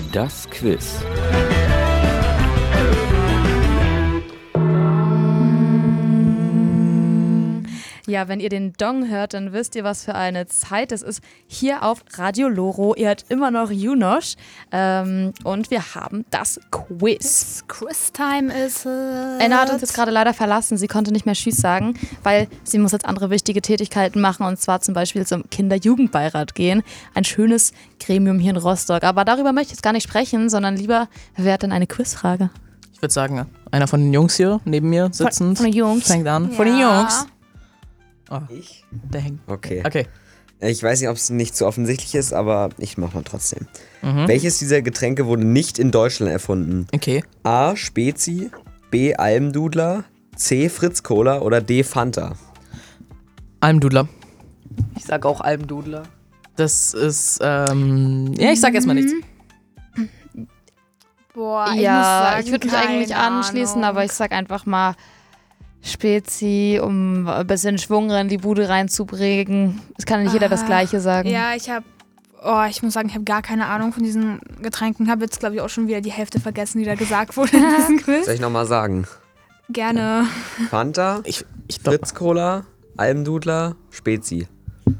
Das Quiz. Ja, wenn ihr den Dong hört, dann wisst ihr, was für eine Zeit es ist. Hier auf Radio Loro. Ihr hört immer noch Junosch. Und wir haben das Quiz. Quiz-Time ist es. Anna hat uns jetzt gerade leider verlassen. Sie konnte nicht mehr Tschüss sagen, weil sie muss jetzt andere wichtige Tätigkeiten machen. Und zwar zum Beispiel zum Kinder-Jugendbeirat gehen. Ein schönes Gremium hier in Rostock. Aber darüber möchte ich jetzt gar nicht sprechen, sondern lieber, wer hat denn eine Quizfrage? Ich würde sagen, einer von den Jungs hier neben mir sitzend. Von den Jungs. Fängt an. Ja. Von den Jungs. Oh, Ich? der hängt. Okay. Okay. Ich weiß nicht, ob es nicht so offensichtlich ist, aber ich mach mal trotzdem. Welches dieser Getränke wurde nicht in Deutschland erfunden? Okay. A. Spezi, B. Almdudler, C. Fritz Cola oder D. Fanta? Almdudler. Ich sag auch Almdudler. Das ist, ja, ich sag erstmal nichts. Boah, ich muss Ja, sagen, ich würde mich eigentlich keine anschließen, Ahnung. aber ich sag einfach mal Spezi, um ein bisschen Schwung in die Bude reinzubringen. Es kann nicht jeder das Gleiche sagen. Ja, ich muss sagen, ich habe gar keine Ahnung von diesen Getränken. Ich habe jetzt, glaube ich, auch schon wieder die Hälfte vergessen, die da gesagt wurde in diesem Quiz. Soll ich nochmal sagen? Gerne. Fanta, Ich glaub, Fritz Cola, Almdudler, Spezi.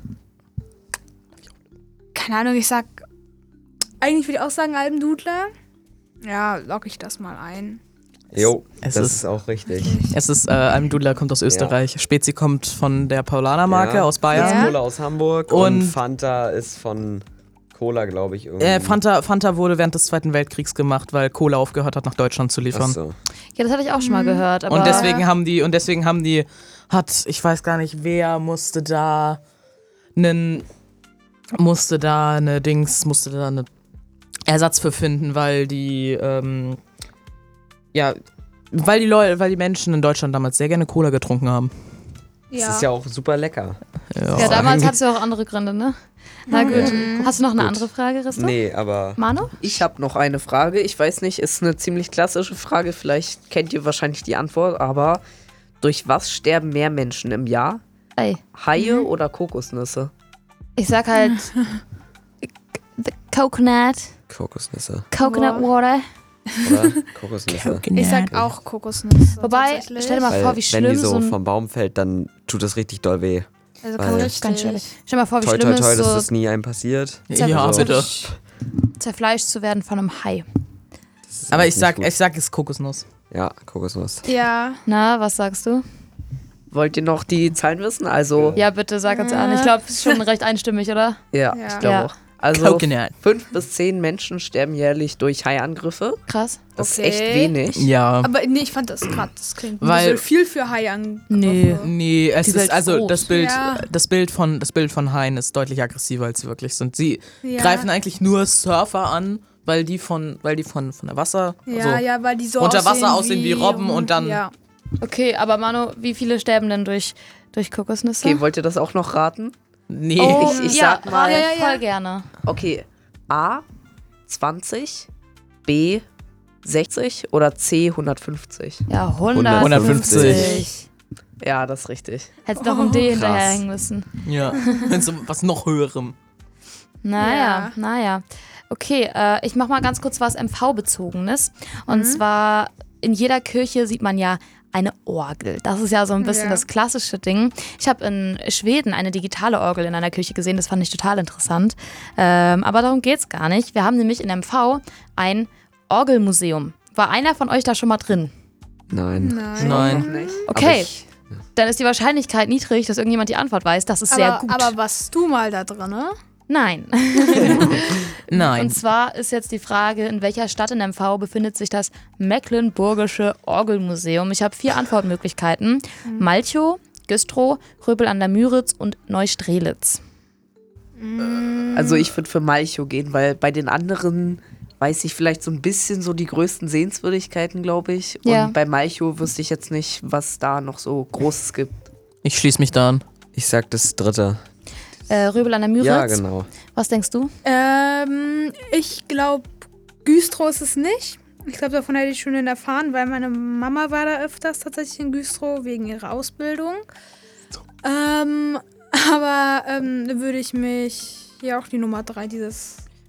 Keine Ahnung, eigentlich würde ich auch sagen Almdudler. Ja, logge ich das mal ein. Jo, Es das ist- ist auch richtig. es ist, Almdudler kommt aus Österreich. Spezi kommt von der Paulaner-Marke Ja. aus Bayern. Fritz Cola aus Hamburg Und- und Fanta ist von Cola, glaube ich. Irgendwie. Fanta wurde während des Zweiten Weltkriegs gemacht, weil Cola aufgehört hat, nach Deutschland zu liefern. Achso. Ja, das hatte ich auch schon mal gehört. Aber Und deswegen haben die, ich weiß gar nicht, wer musste da einen Ersatz für finden, weil die Menschen in Deutschland damals sehr gerne Cola getrunken haben. Das ist ja auch super lecker. ja, damals hat es ja auch andere Gründe, ne? Na gut. Hast du noch eine andere Frage, Risto? Nee, aber Manu? Ich habe noch eine Frage. Ich weiß nicht, ist eine ziemlich klassische Frage. Vielleicht kennt ihr wahrscheinlich die Antwort, aber durch was sterben mehr Menschen im Jahr? Ey, Haie oder Kokosnüsse? ich sag halt the Coconut Kokosnüsse, Water. oder? Kokosnüsse. Ich sag auch Kokosnüsse. Wobei, tatsächlich. stell dir mal Weil, vor, wie wenn schlimm die so so ein... vom Baum fällt, dann tut das richtig doll weh. Also weil- kann Das ist ganz schwierig. Stell dir mal vor, wie Toi, schlimm toi, toi, es dass so das nie einem passiert. Ja, Also- bitte. zerfleischt zu werden von einem Hai. Das ist Aber auch ich sag, nicht gut. es ist Kokosnuss. Ja, Kokosnuss. Ja, Na, was sagst du? Wollt ihr noch die Zahlen wissen? Also, Ja, bitte, sag uns an. Ich glaube, es ist schon recht einstimmig, oder? ja, Ja. ich glaube Ja. auch. Also Coconut. 5 bis 10 Menschen sterben jährlich durch Haiangriffe. Krass. Das Okay. ist echt wenig. Ja. aber nee, ich fand das gerade, das klingt Weil- ein bisschen viel für Haiangriffe. Nee, es Die Welt ist also ist das groß. Bild, Ja. das Bild von Haien ist deutlich aggressiver, als sie wirklich sind. Sie Ja. greifen eigentlich nur Surfer an, weil die von der Wasser, Ja, also ja, weil die so unter Wasser aussehen wie Robben und dann- Ja. Okay, aber Manu, wie viele sterben denn durch Kokosnüsse? Okay, wollt ihr das auch noch raten? nee. Oh, Ich ja, sag mal- ja, Ja. voll gerne. Okay, A 20, B 60 oder C 150? Ja, 150. Ja, das ist richtig. Hättest noch ein D krass. hinterherhängen müssen. Ja, so was noch höherem. Naja. Okay, ich mach mal ganz kurz was MV-Bezogenes. Und zwar, in jeder Kirche sieht man ja eine Orgel. Das ist ja so ein bisschen Ja. das klassische Ding. Ich habe in Schweden eine digitale Orgel in einer Kirche gesehen. Das fand ich total interessant. Aber darum geht's gar nicht. Wir haben nämlich in MV ein Orgelmuseum. War einer von euch da schon mal drin? Nein. Nein. Noch nicht. Okay, ich- dann ist die Wahrscheinlichkeit niedrig, dass irgendjemand die Antwort weiß. Das ist sehr gut. Aber warst du mal da drin, ne? Nein. Nein. Und zwar ist jetzt die Frage, in welcher Stadt in MV befindet sich das Mecklenburgische Orgelmuseum? Ich habe 4 Antwortmöglichkeiten. Malchow, Güstrow, Röbel an der Müritz und Neustrelitz. Also ich würde für Malchow gehen, weil bei den anderen weiß ich vielleicht so ein bisschen so die größten Sehenswürdigkeiten, glaube ich. Und Ja. bei Malchow wüsste ich jetzt nicht, was da noch so Großes gibt. Ich schließe mich da an. Ich sag das dritte. Röbel an der Müritz. Ja, genau. Was denkst du? Ich glaube, Güstrow ist es nicht. Ich glaube, davon hätte ich schon erfahren, weil meine Mama war da öfters tatsächlich in Güstrow wegen ihrer Ausbildung. Aber da würde ich mich ja auch die Nummer 3, dieses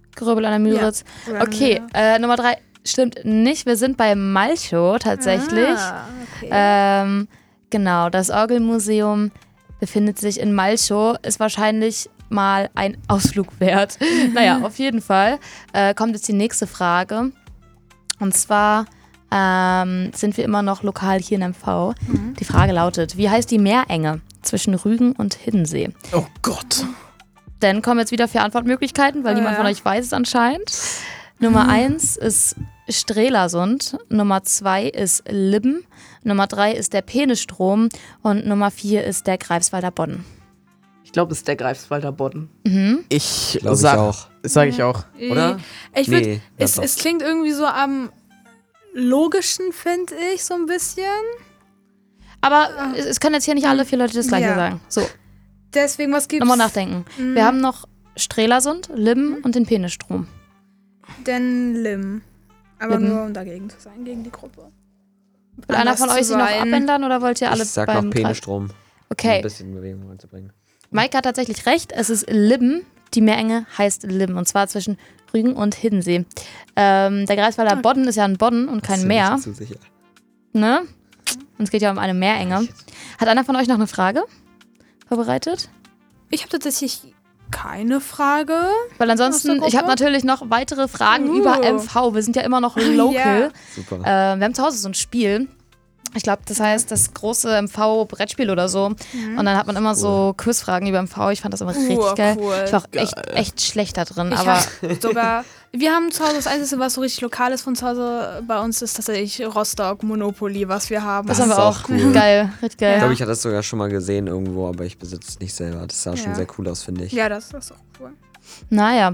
Gröbel an der Müritz. Ja. Okay, Nummer 3 stimmt nicht. Wir sind bei Malchow tatsächlich. Okay. Genau, das Orgelmuseum befindet sich in Malchow, ist wahrscheinlich mal ein Ausflug wert. Naja, auf jeden Fall kommt jetzt die nächste Frage. Und zwar sind wir immer noch lokal hier in MV. Die Frage lautet, wie heißt die Meerenge zwischen Rügen und Hiddensee? Oh Gott. Dann kommen jetzt wieder 4 Antwortmöglichkeiten, weil niemand von euch weiß es anscheinend. Nummer 1 ist Strelasund, Nummer 2 ist Libben, Nummer 3 ist der Penisstrom und Nummer 4 ist der Greifswalder Bodden. Ich glaube, es ist der Greifswalder Bodden. Ich Glaube ich sag auch. Sage ich auch. Oder? Ich würd, Nee, es, doch. es klingt irgendwie so am logischen, finde ich, so ein bisschen. Aber es können jetzt hier nicht alle 4 Leute das Gleiche Ja. sagen. So, Deswegen, was gibt's? nochmal nachdenken. Wir haben noch Strelasund, Libben und den Penisstrom. Denn Lim. Aber Lim. nur um dagegen zu sein, gegen die Gruppe. Will einer von Anders euch zu sich noch sein. abändern oder wollt ihr alle Ich sag beim noch Penisstrom. Um ein Okay, bisschen Bewegung reinzubringen. Mike hat tatsächlich recht. Es ist Libben. Die Meerenge heißt Libben und zwar zwischen Rügen und Hiddensee. Der Greifswalder Bodden ist ja ein Bodden und kein Ist Meer. nicht zu sicher. Ne? Und es geht ja um eine Meerenge. Hat einer von euch noch eine Frage vorbereitet? Ich habe tatsächlich keine Frage. Weil ansonsten, Aus der ich habe Gruppe? natürlich noch weitere Fragen über MV. Wir sind ja immer noch local. Ja. Super. Wir haben zu Hause so ein Spiel. Ich glaube, das heißt das große MV-Brettspiel oder so. Und dann hat man immer so Quizfragen über MV. Ich fand das immer richtig geil. Cool. Ich war auch echt schlecht da drin. Ich Aber hab sogar, wir haben zu Hause das Einzige, was so richtig lokal ist von zu Hause bei uns, ist tatsächlich Rostock Monopoly, was wir haben. das Das haben wir ist auch. auch cool. Geil, richtig geil. Ich Ja. glaube, ich hatte das sogar schon mal gesehen irgendwo, aber ich besitze es nicht selber. Das sah schon Ja. sehr cool aus, finde ich. Ja, das ist auch cool. Naja,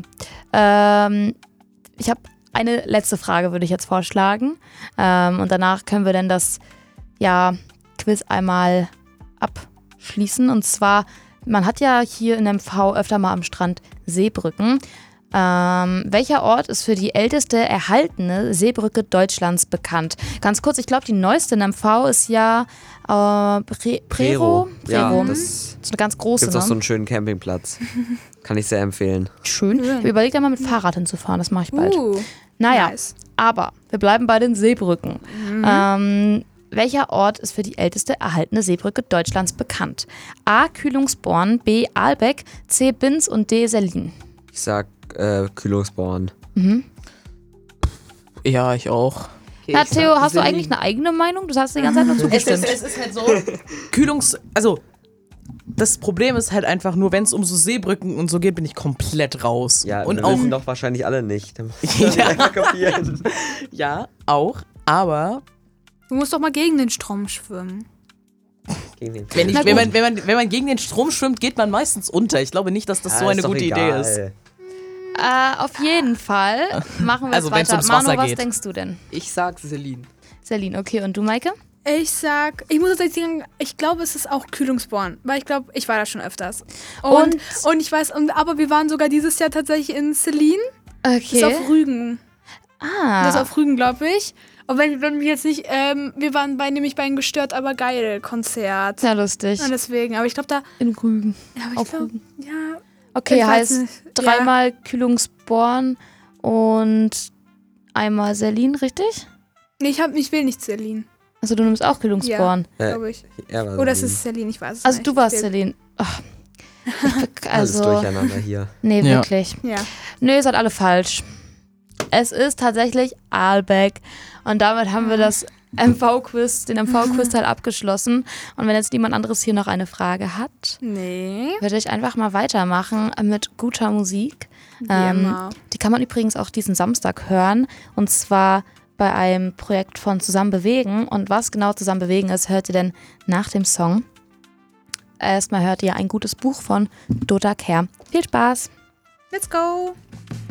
ich habe eine letzte Frage, würde ich jetzt vorschlagen. Und danach können wir dann das Quiz einmal abschließen. Und zwar, man hat ja hier in MV öfter mal am Strand Seebrücken. Welcher Ort ist für die älteste erhaltene Seebrücke Deutschlands bekannt? Ganz kurz, ich glaube, die neueste in MV ist ja Prero. Ja, Das das ist eine ganz große, gibt auch so ne? einen schönen Campingplatz. Kann ich sehr empfehlen. Schön. Ich habe überlegt, einmal mit Fahrrad hinzufahren. Das mache ich bald. Naja, Nice. aber wir bleiben bei den Seebrücken. Welcher Ort ist für die älteste erhaltene Seebrücke Deutschlands bekannt? A. Kühlungsborn, B. Aalbeck, C. Binz und D. Sellin. Ich sag Kühlungsborn. Ja, ich auch. Okay, Ja, ich sag Theo, hast du Selin. eigentlich eine eigene Meinung? Du hast die ganze Zeit nur zugestimmt. Es ist halt so, also das Problem ist halt einfach nur, wenn es um so Seebrücken und so geht, bin ich komplett raus. Ja, und wir auch wissen doch wahrscheinlich alle nicht. Dann Ja. kapieren. ja, auch, aber Du musst doch mal gegen den Strom schwimmen. Gegen den wenn Na man gegen den Strom schwimmt, geht man meistens unter. Ich glaube nicht, dass das so eine gute Idee ist. Auf jeden Fall machen wir Also, es wenn's weiter. ums Manu, Wasser was geht. denkst du denn? Ich sag Selin. Sellin, okay. Und du, Maike? Ich muss tatsächlich sagen, ich glaube, es ist auch Kühlungsborn, weil ich glaube, ich war da schon öfters. Und? Und ich weiß, aber wir waren sogar dieses Jahr tatsächlich in Selin. Das ist auf Rügen. Das ist auf Rügen, glaube ich. Und wenn wir jetzt nicht, wir waren nämlich bei einem Gestört, aber geil Konzert. Sehr lustig. Und deswegen, aber ich glaube da, In Rügen. ja, aber Auf ich glaube, Rügen. ja. Okay, Ich weiß heißt nicht. dreimal Kühlungsborn und einmal Sellin, richtig? Nee, ich will nicht Selin, Also du nimmst auch Kühlungsborn. glaube ich. Er war Oder es Selin. ist Selin, ich weiß es Also nicht. du warst Ich will- Sellin. Ach. Alles Also, durcheinander hier. nee, Ja. wirklich. Ja. Nö, ihr seid alle falsch. Es ist tatsächlich Aalbeck. Und damit haben wir das MV-Quiz, den MV-Quiz-Teil abgeschlossen. Und wenn jetzt niemand anderes hier noch eine Frage hat, Nee. würde ich einfach mal weitermachen mit guter Musik. Wie immer. Die kann man übrigens auch diesen Samstag hören. Und zwar bei einem Projekt von Zusammen bewegen. Und was genau Zusammen bewegen ist, hört ihr denn nach dem Song. Erstmal hört ihr ein gutes Buch von Dota Kerr. Viel Spaß! Let's go.